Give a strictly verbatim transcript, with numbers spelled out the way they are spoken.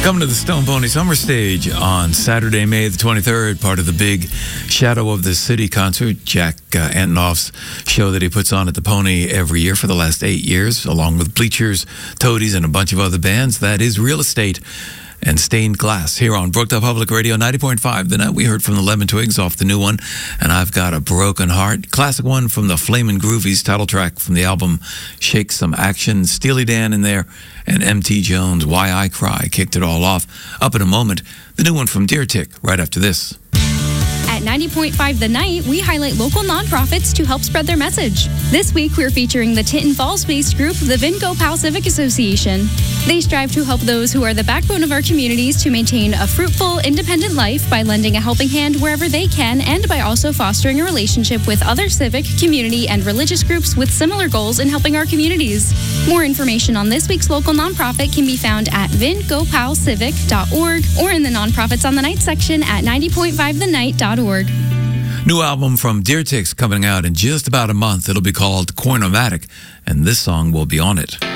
Coming to the Stone Pony Summer Stage on Saturday, May the twenty-third, part of the big Shadow of the City concert, Jack uh, Antonoff's show that he puts on at the Pony every year for the last eight years, along with Bleachers, Toadies, and a bunch of other bands. That is Real Estate and Stained Glass here on Brookdale Public Radio ninety point five. The night we heard from the Lemon Twigs off the new one, and I've Got a Broken Heart. Classic one from the Flamin' Groovies, title track from the album Shake Some Action. Steely Dan in there, and M T Jones, Why I Cry, kicked it all off. Up in a moment, the new one from Deer Tick right after this. At ninety point five The Night, we highlight local nonprofits to help spread their message. This week, we're featuring the Tinton Falls-based group, the Vin-Go-Pal Civic Association. They strive to help those who are the backbone of our communities to maintain a fruitful, independent life by lending a helping hand wherever they can and by also fostering a relationship with other civic, community, and religious groups with similar goals in helping our communities. More information on this week's local nonprofit can be found at vin go pal civic dot org or in the Nonprofits on the Night section at ninety point five the night dot org. New album from Deer Tick's coming out in just about a month. It'll be called Coinomatic, and this song will be on it.